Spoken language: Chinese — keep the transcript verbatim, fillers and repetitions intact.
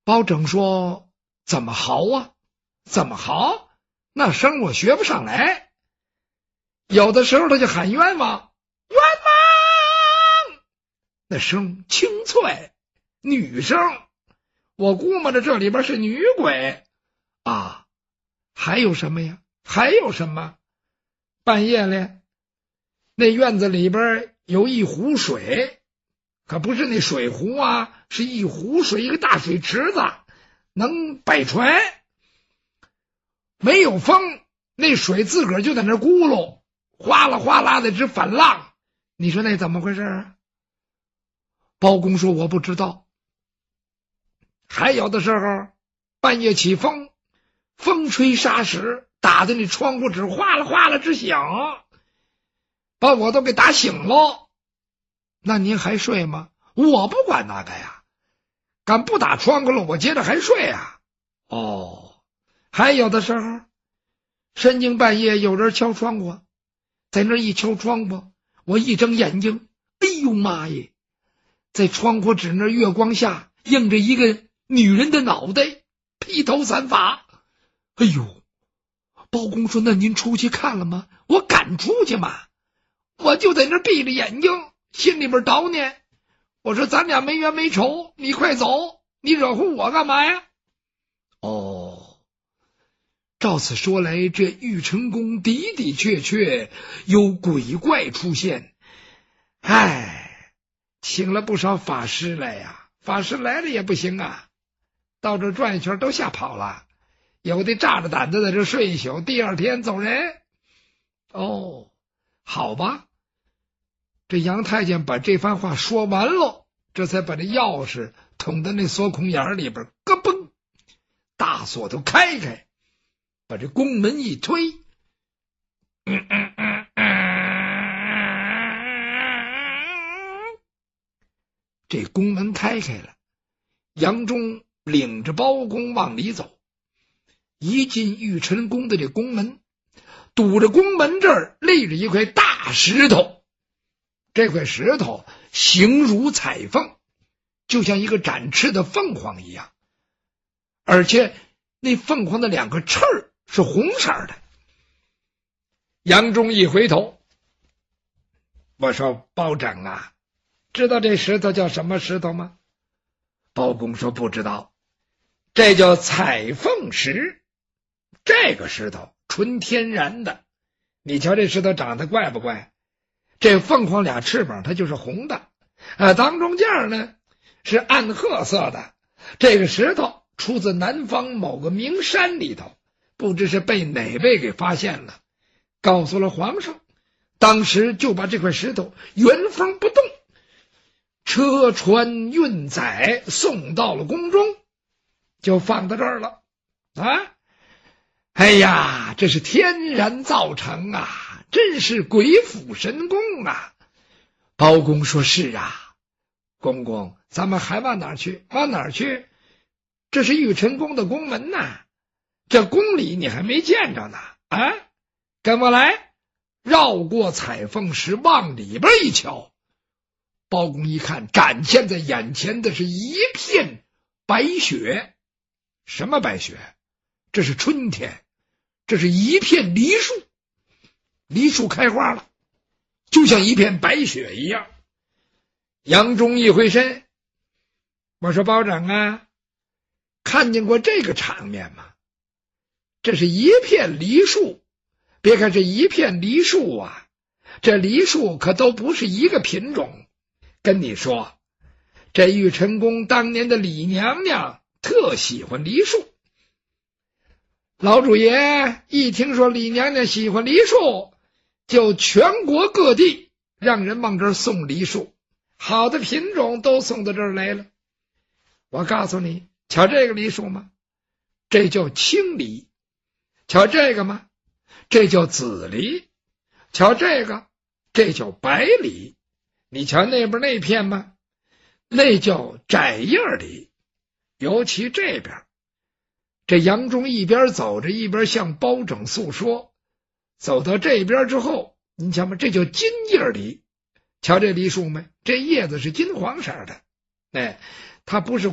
包拯说：“怎么嚎啊？怎么嚎？那声我学不上来。有的时候他就喊冤枉，冤枉，那声清脆，女声。我估摸着这里边是女鬼啊。还有什么呀？还有什么？半夜里，那院子里边有一壶水，可不是那水壶啊，是一壶水，一个大水池子，能摆船。没有风，那水自个儿就在那咕噜，哗啦哗啦的直反浪。你说那怎么回事啊？包公说：“我不知道。”还有的时候，半夜起风，风吹沙石，打的那窗户纸哗啦哗啦直响，把我都给打醒了。那您还睡吗？我不管那个呀，敢不打窗户了，我接着还睡啊。哦，还有的时候，深更半夜有人敲窗户，在那一敲窗户，我一睁眼睛，哎呦妈耶，在窗户纸那月光下映着一个女人的脑袋，披头散发。哎呦，包公说：“那您出去看了吗？”我敢出去吗？我就在那闭着眼睛，心里边叨念，我说：“咱俩没冤没仇，你快走，你惹乎我干嘛呀？”哦，照此说来，这玉成宫的的确确有鬼怪出现。唉，请了不少法师来呀，法师来了也不行啊，到这转一圈都吓跑了，有的炸着胆子在这睡一宿，第二天走人。哦，好吧，这杨太监把这番话说完了，这才把这钥匙捅到那锁孔眼里边，咯嘣，大锁头开开，把这宫门一推，嗯嗯嗯嗯，这宫门开开了，杨忠领着包公往里走。一进玉晨宫的这宫门，堵着宫门这儿立着一块大石头，这块石头形如彩凤，就像一个展翅的凤凰一样，而且那凤凰的两个翅儿是红色的。杨忠一回头，我说：“包拯啊，知道这石头叫什么石头吗？”包公说：“不知道。”这叫彩凤石，这个石头纯天然的，你瞧这石头长得怪不怪？这凤凰俩翅膀它就是红的，啊，当中间呢是暗褐色的。这个石头出自南方某个名山里头，不知是被哪位给发现了，告诉了皇上，当时就把这块石头原封不动车船运载送到了宫中，就放到这儿了啊！哎呀，这是天然造成啊，真是鬼斧神工啊！包公说：“是啊，公公，咱们还往哪儿去？往哪儿去？这是玉晨宫的宫门呐，这宫里你还没见着呢啊！跟我来，绕过彩凤石，往里边一瞧。”包公一看，展现在眼前的是一片白雪。什么白雪？这是春天，这是一片梨树，梨树开花了，就像一片白雪一样。杨忠一回身，我说：“包拯啊，看见过这个场面吗？这是一片梨树，别看这一片梨树啊，这梨树可都不是一个品种。跟你说，这玉晨宫当年的李娘娘特喜欢梨树，老主爷一听说李娘娘喜欢梨树，就全国各地让人往这儿送梨树，好的品种都送到这儿来了。我告诉你，瞧这个梨树吗？这叫青梨。瞧这个吗？这叫紫梨。瞧这个，这叫白梨。你瞧那边那片吗？那叫窄叶梨。尤其这边，这杨忠一边走着一边向包拯诉说，走到这边之后，你瞧嘛，这叫金叶梨。瞧这梨树没？这叶子是金黄色的，哎，它不是